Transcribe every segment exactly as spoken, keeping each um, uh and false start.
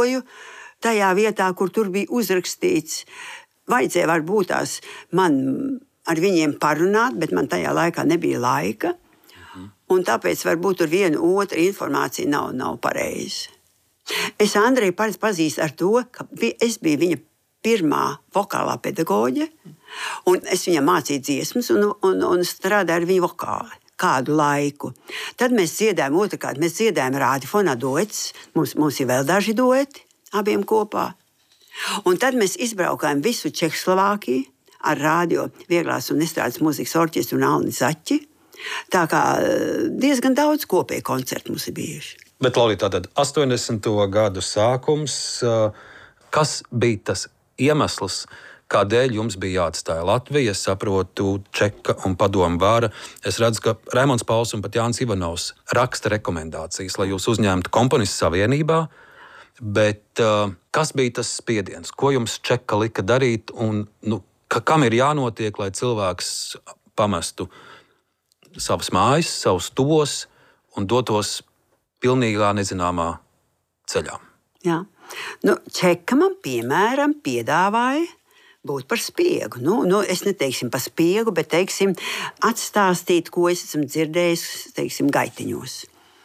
pedagoju tajā vietā, kur tur bija uzrakstīts. Vajadzēja varbūt tās man ar viņiem parunāt, bet man tajā laikā nebija laika. Un tāpēc varbūt tur viena otra informācija nav, nav pareiza. Es Andreju parasti pazīstu ar to, ka es biju viņa pirmā vokālā pedagoģe, un es viņam mācīju dziesmas un, un, un strādāju ar viņu vokāli kādu laiku. Tad mēs dziedājām, otrkārt, mēs dziedājām radiofonā duets, mums, mums ir vēl daži dueti, abiem kopā. Un tad mēs izbraukājām visu Čehoslovākiju ar radio vieglās un estrādes mūzikas orķestru un Alni Zaķi. Tā kā diezgan daudz kopēju koncertu mums ir bijuši. Bet, Lolita, tātad astoņdesmito gadu sākums, kas bija tas iemesls, kādēļ jums bija jāatstāja Latvija? Es saprotu, Čeka un padomu vara. Es redzu, ka Raimonds Pauls un pat Jānis Ivanovs raksta rekomendācijas, lai jūs uzņemtu komponistu savienībā. Bet kas bija tas spiediens? Ko jums Čeka lika darīt? Un, nu, kam ir jānotiek, lai cilvēks pamestu savas mājas, savus tuvos un dotos pilnīgā nezināmā ceļā? Jā. Nu, Čeka man, piemēram, piedāvāja būt par spiegu. Nu, nu, es neteiksim par spiegu, bet teiksim, atstāstīt, ko es esmu dzirdējis, teiksim, gaitiņos.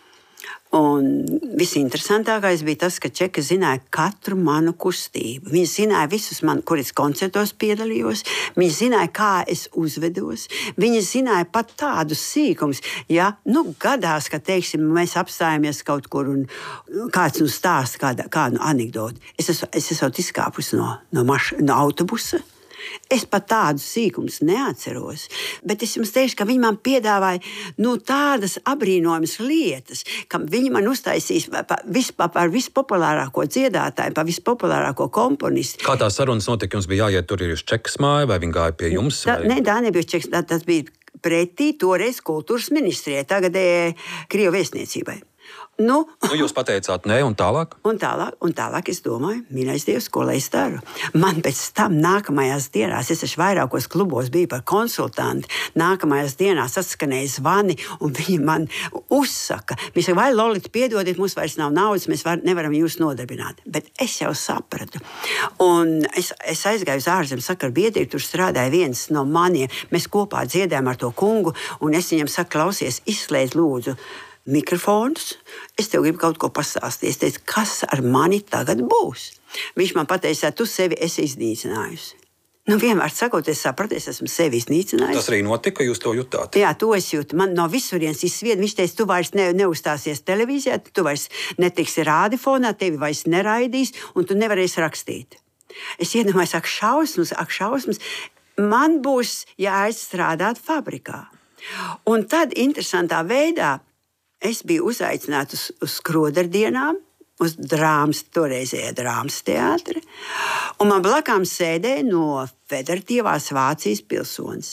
Un visinteresantākais bija tas, ka Čeka zināja katru manu kustību. Viņa zināja visus man, kuras koncertos piedalījos. Viņa zināja, kā es uzvedos. Viņa zināja pat tādus sīkumus. Ja nu, gadās, ka teiksim, mēs apstājamies kaut kur un kāds nu stāsta kādu, kādu anekdoti. Es esmu, es esmu izkāpus no, no, maš, no autobusa. Es pat tādus sīkumus neatceros, bet es jums teikšu, ka viņi man piedāvāja nu, tādas apbrīnojamas lietas, ka viņi man uztaisīs par vispār par vispopulārāko dziedātāju, par vispopulārāko komponistu. Kā tā sarunas notika? Jums bija jāiet tur uz Čekas māju, vai viņi gāja pie jums? Tā, ne, tā nebija Čekas, tā, tas bija pretī toreiz kultūras ministrijai, tagadējai Krievu vēstniecībai. Nu, nu, jūs pateicāt nē, un tālāk? Un tālāk, un tālāk es domāju, mīļais Dievs, ko lai es daru. Man pēc tam nākamajās dienās, es taču vairākos klubos biju par konsultanti, nākamajās dienās atskanēja zvani, un viņi man uzsaka. Viņi saka, vai Lolita, piedodiet, mums vairs nav naudas, mēs var, nevaram jūs nodarbināt. Bet es jau sapratu. Un es, es aizgāju uz ārzem sakaru biedrību, tur strādāja viens no maniem. Mēs kopā dziedājām ar to kungu, un es viņam saku, klausies, izslēdz lūdzu mikrofonus, es tev gribu kaut ko pastāstīt. Es teicu, kas ar mani tagad būs? Viņš man pateica, tu sevi esi iznīcinājusi. Nu, vienmēr sakot, es sapratu, es esmu sevi iznīcinājusi. Tas arī notika, jūs to jutāt? Jā, to es jūtu. Man no visurienes izsvied. Viņš teica, tu vairs ne, neuzstāsies televīzijā, tu vairs netiksi rādiofonā, tevi vairs neraidīs, un tu nevarēsi rakstīt. Es iedomājos, ak šausmas, ak šausmas, man būs jāaizstrādāt fabrikā. Un tad interesantā veidā es biju uzaicināta uz, uz skrodardienām, uz drāmas, toreizējā drāmas teātri, un man blakām sēdēja no Federatīvās Vācijas pilsonis.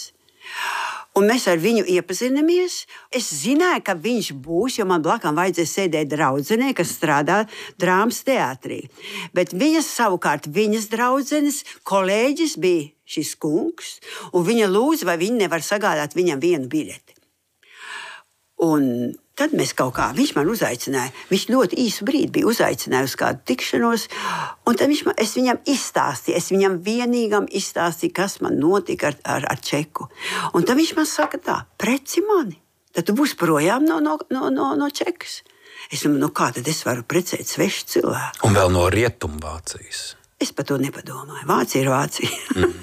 Un mēs ar viņu iepazinamies. Es zināju, ka viņš būs, jo man blakām vajadzēja sēdēt draudzenē, kas strādā drāmas teātrī. Bet viņas savukārt, viņas draudzenes kolēģis bija šis kungs, un viņa lūdza, vai viņi nevar sagādāt viņam vienu biļeti. Un tad mēs kaut kā, viņš man uzaicināja, viņš ļoti īsu brīdi bija uzaicinājis uz kādu tikšanos, un tad viņš man, es viņam izstāstīju, es viņam vienīgam izstāstīju, kas man notika ar, ar, ar Čeku. Un tad viņš man saka tā, preci mani, tad tu būsi projām no, no, no, no, no Čekas. Es domāju, nu kā tad es varu precēt svešu cilvēku? Un vēl no Rietumvācijas. Es par to nepadomāju. Vācija ir Vācija. Mm.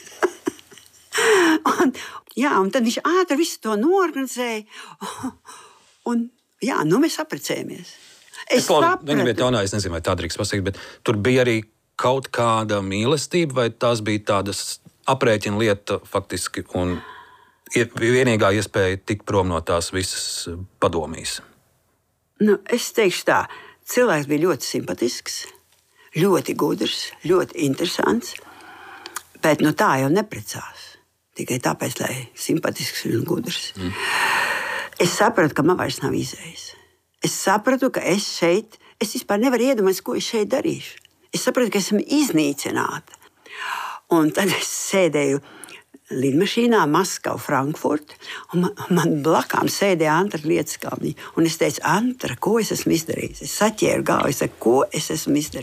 un, jā, un tad viņš ātri visu to norganizēja. Un, jā, nu mēs apprecējamies. Es, es sapratu. Viņam jaunā, es nezinu, vai tā drīkst pasakt, bet tur bija arī kaut kāda mīlestība, vai tās bija tādas aprēķina lieta faktiski, un vienīgā iespēja tikt prom no tās visas padomīs? Nu, es teikšu tā, cilvēks bija ļoti simpatisks, ļoti gudrs, ļoti interesants, bet nu tā jau neprecās. Tikai tāpēc, lai simpatisks un gudrs. Mm. Es sapratu, ka man vairs nav izējas. Es sapratu, ka es šeit, es vispār nevaru iedomāties, ko es šeit darīšu. Es sapratu, ka esmu iznīcināta. Un tad es sēdēju lidmašīnā Maskava, Frankfurta, un man, man blakām sēdēja Antra Lietskalniņa. Un es teicu, Antra, ko es esmu izdarījis? Es saķēru galvu, es saku, ko es esmu izdarījis?